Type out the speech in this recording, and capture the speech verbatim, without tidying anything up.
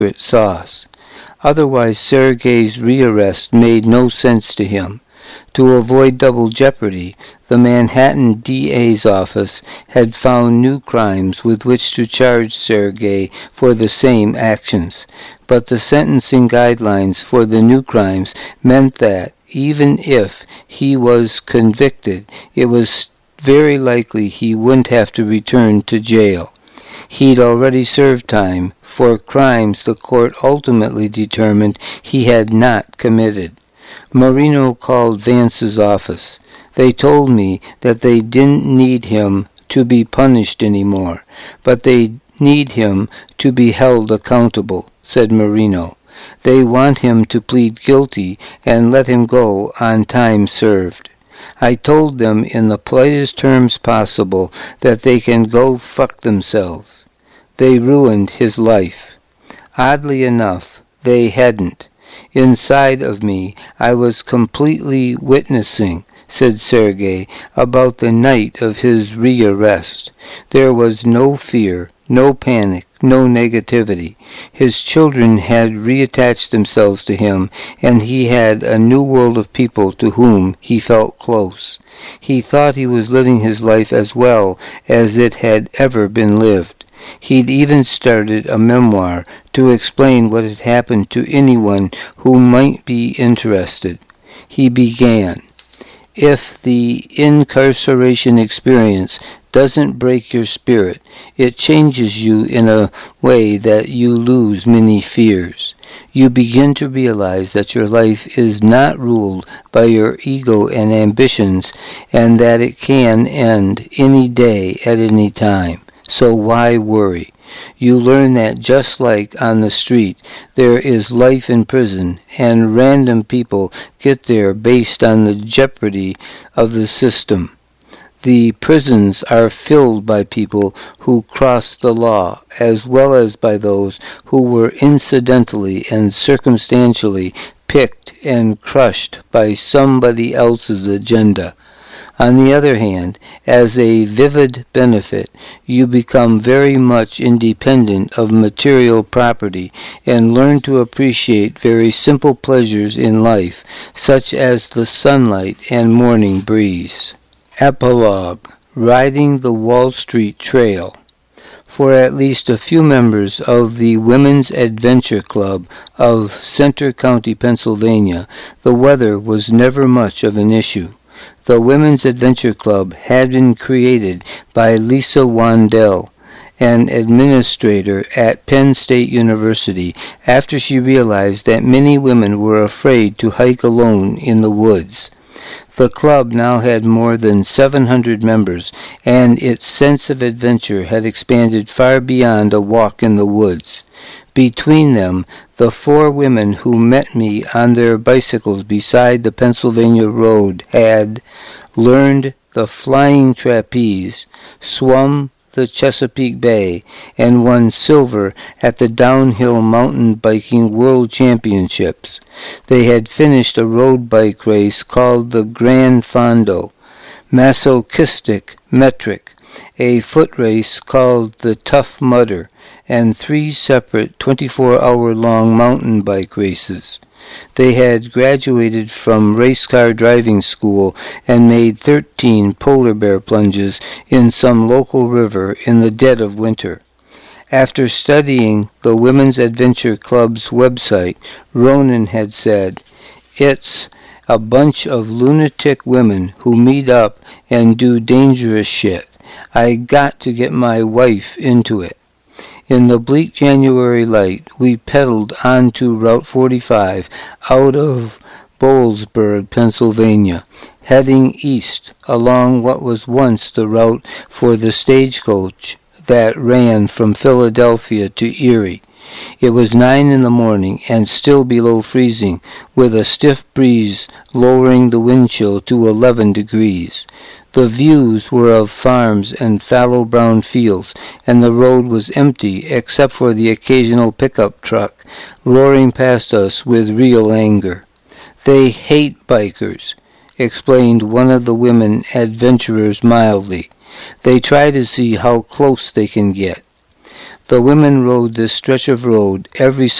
secret sauce. Otherwise, Sergei's rearrest made no sense to him. To avoid double jeopardy, the Manhattan D A's office had found new crimes with which to charge Sergei for the same actions. But the sentencing guidelines for the new crimes meant that, even if he was convicted, it was very likely he wouldn't have to return to jail. He'd already served time for crimes the court ultimately determined he had not committed. Marino called Vance's office. They told me that they didn't need him to be punished anymore, but they need him to be held accountable, said Marino. They want him to plead guilty and let him go on time served. I told them in the politest terms possible that they can go fuck themselves. They ruined his life. Oddly enough, they hadn't. Inside of me, I was completely witnessing, said Sergei, about the night of his rearrest. There was no fear, no panic, no negativity. His children had reattached themselves to him, and he had a new world of people to whom he felt close. He thought he was living his life as well as it had ever been lived. He'd even started a memoir to explain what had happened to anyone who might be interested. He began, "If the incarceration experience doesn't break your spirit, it changes you in a way that you lose many fears. You begin to realize that your life is not ruled by your ego and ambitions, and that it can end any day at any time. So why worry? You learn that just like on the street, there is life in prison, and random people get there based on the jeopardy of the system. The prisons are filled by people who crossed the law, as well as by those who were incidentally and circumstantially picked and crushed by somebody else's agenda. On the other hand, as a vivid benefit, you become very much independent of material property and learn to appreciate very simple pleasures in life, such as the sunlight and morning breeze." Epilogue. Riding the Wall Street Trail. For at least a few members of the Women's Adventure Club of Center County, Pennsylvania, the weather was never much of an issue. The Women's Adventure Club had been created by Lisa Wandel, an administrator at Penn State University, after she realized that many women were afraid to hike alone in the woods. The club now had more than seven hundred members, and its sense of adventure had expanded far beyond a walk in the woods. Between them, the four women who met me on their bicycles beside the Pennsylvania road had learned the flying trapeze, swum the Chesapeake Bay, and won silver at the Downhill Mountain Biking World Championships. They had finished a road bike race called the Gran Fondo, Masochistic Metric, a foot race called the Tough Mudder, and three separate twenty-four hour long mountain bike races. They had graduated from race car driving school and made thirteen polar bear plunges in some local river in the dead of winter. After studying the Women's Adventure Club's website, Ronan had said, "It's a bunch of lunatic women who meet up and do dangerous shit. I got to get my wife into it." In the bleak January light, we pedaled onto Route forty-five out of Bowlesburg, Pennsylvania, heading east along what was once the route for the stagecoach that ran from Philadelphia to Erie. It was nine in the morning and still below freezing, with a stiff breeze lowering the wind chill to eleven degrees. The views were of farms and fallow brown fields, and the road was empty except for the occasional pickup truck roaring past us with real anger. "They hate bikers," explained one of the women adventurers mildly. "They try to see how close they can get." The women rode this stretch of road every